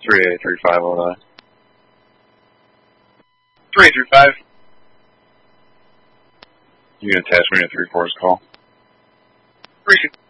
383509. 3835. You can attach me to 3-4's call. Appreciate it.